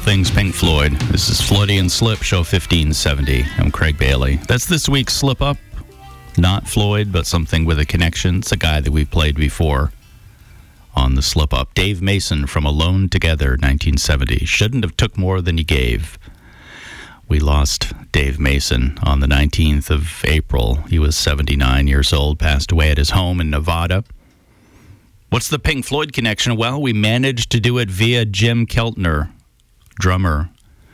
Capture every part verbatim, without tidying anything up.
things Pink Floyd. This is Floydian Slip, show fifteen seventy. I'm Craig Bailey. That's this week's Slip Up. Not Floyd, but something with a connection. It's a guy that we've played before on the Slip Up. Dave Mason from Alone Together, nineteen seventy. Shouldn't have took more than you gave. We lost Dave Mason on the nineteenth of April. He was seventy-nine years old, passed away at his home in Nevada. What's the Pink Floyd connection? Well, we managed to do it via Jim Keltner, drummer,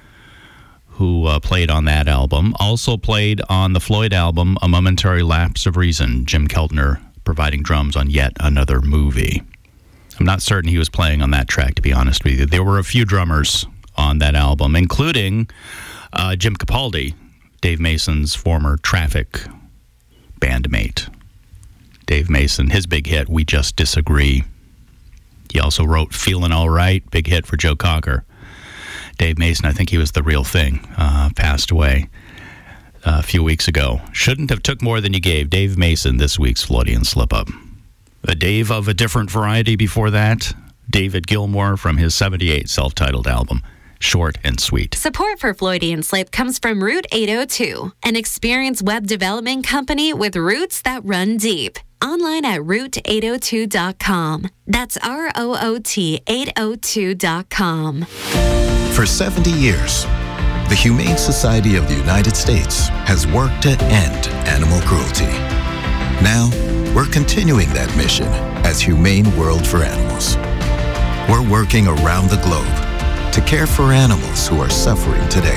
who uh, played on that album. Also played on the Floyd album, A Momentary Lapse of Reason. Jim Keltner providing drums on yet another movie. I'm not certain he was playing on that track, to be honest with you. There were a few drummers on that album, including uh, Jim Capaldi, Dave Mason's former Traffic bandmate. Dave Mason, his big hit, We Just Disagree. He also wrote Feelin' All Right, big hit for Joe Cocker. Dave Mason, I think he was the real thing, uh, passed away uh, a few weeks ago. Shouldn't have took more than you gave. Dave Mason, this week's Floydian Slip-Up. A Dave of a different variety before that, David Gilmour from his seventy-eight self-titled album, Short and Sweet. Support for Floydian Slip comes from Route eight oh two, an experienced web development company with roots that run deep. Online at route eight oh two dot com. That's R O O T eight oh two dot com. For seventy years, the Humane Society of the United States has worked to end animal cruelty. Now, we're continuing that mission as Humane World for Animals. We're working around the globe to care for animals who are suffering today.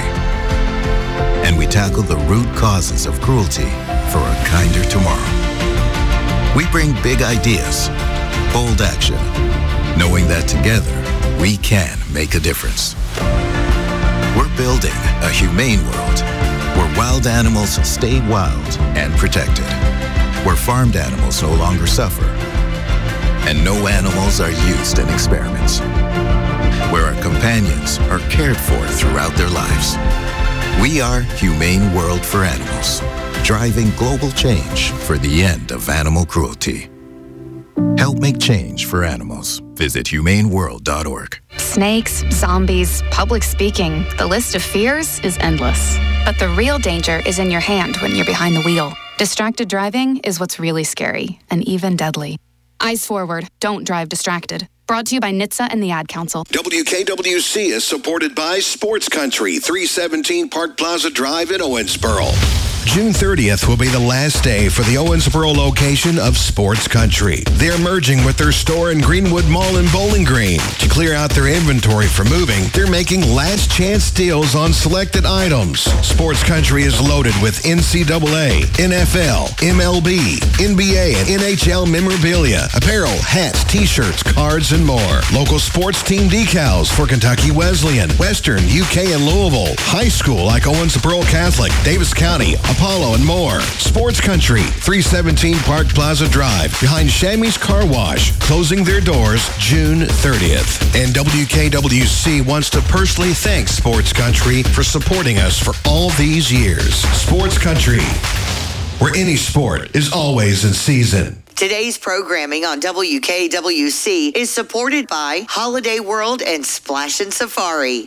And we tackle the root causes of cruelty for a kinder tomorrow. We bring big ideas, bold action, knowing that together we can make a difference. We're building a humane world where wild animals stay wild and protected, where farmed animals no longer suffer, and no animals are used in experiments, where our companions are cared for throughout their lives. We are Humane World for Animals, driving global change for the end of animal cruelty. Help make change for animals. Visit humane world dot org. Snakes, zombies, public speaking. The list of fears is endless. But the real danger is in your hand when you're behind the wheel. Distracted driving is what's really scary and even deadly. Eyes forward. Don't drive distracted. Brought to you by N H T S A and the Ad Council. W K W C is supported by Sports Country, three seventeen Park Plaza Drive in Owensboro. June thirtieth will be the last day for the Owensboro location of Sports Country. They're merging with their store in Greenwood Mall in Bowling Green. To clear out their inventory for moving, they're making last chance deals on selected items. Sports Country is loaded with N C double A, N F L, M L B, N B A, and N H L memorabilia, apparel, hats, t-shirts, cards, and more. Local sports team decals for Kentucky Wesleyan, Western, U K, and Louisville. High school like Owensboro Catholic, Davis County, Apollo, and more. Sports Country, three seventeen Park Plaza Drive, behind Shammy's Car Wash, closing their doors June thirtieth. And W K W C wants to personally thank Sports Country for supporting us for all these years. Sports Country, where any sport is always in season. Today's programming on W K W C is supported by Holiday World and Splash and Safari.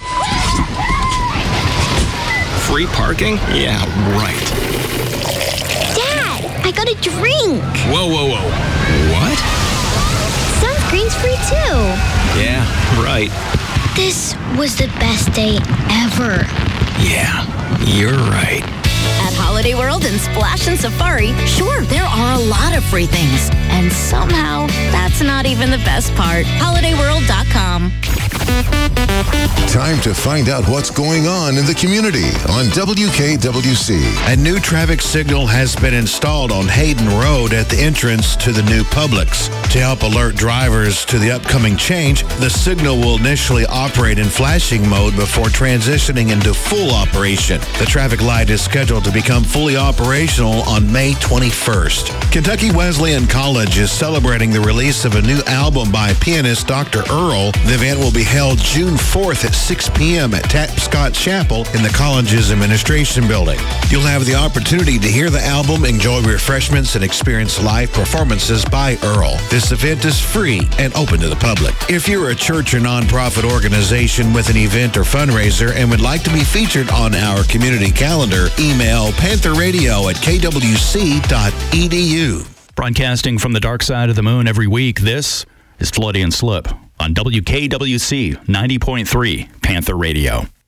Free parking? Yeah, right. Dad, I got a drink. Whoa, whoa, whoa. What? Sunscreen's free too. Yeah, right. This was the best day ever. Yeah, you're right. At Holiday World and Splash and Safari, sure, there are a lot of free things. And somehow, that's not even the best part. holiday world dot com. Time to find out what's going on in the community on W K W C. A new traffic signal has been installed on Hayden Road at the entrance to the new Publix. To help alert drivers to the upcoming change, the signal will initially operate in flashing mode before transitioning into full operation. The traffic light is scheduled to become fully operational on May twenty-first. Kentucky Wesleyan College is celebrating the release of a new album by pianist Doctor Earl. The event will be held Earl June fourth at six p.m. at Tapscott Chapel in the college's administration building. You'll have the opportunity to hear the album, enjoy refreshments, and experience live performances by Earl. This event is free and open to the public. If you're a church or nonprofit organization with an event or fundraiser and would like to be featured on our community calendar, email panther radio at k w c dot e d u. Broadcasting from the dark side of the moon every week, this is Floody and Slip on W K W C ninety point three Panther Radio.